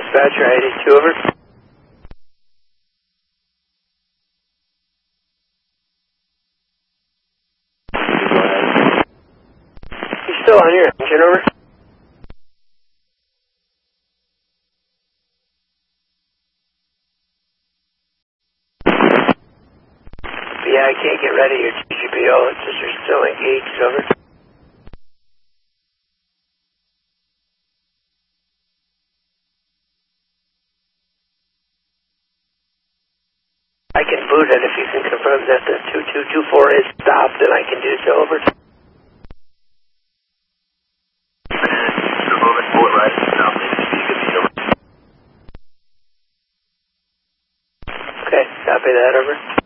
Dispatcher, 82, over. You still on your engine, over? Yeah, I can't get rid of your TGPO. It's just you're still engaged, over. I can boot it if you can confirm that the 2224 is stopped, then I can do so, over. Okay, copy that, over.